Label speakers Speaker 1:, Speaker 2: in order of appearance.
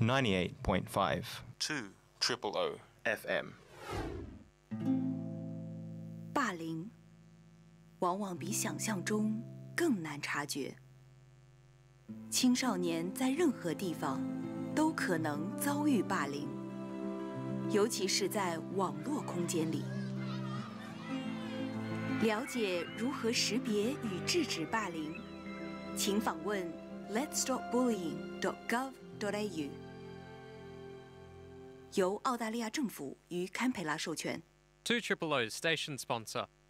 Speaker 1: 98.5
Speaker 2: 200 FM。
Speaker 3: 霸凌往往比想象中更难察觉。青少年在任何地方都可能遭遇霸凌，尤其是在网络空间里。了解如何识别与制止霸凌，请访问 letsstopbullying.gov.au， 由澳大利亚政府与堪培拉授权。
Speaker 4: 200 station sponsor.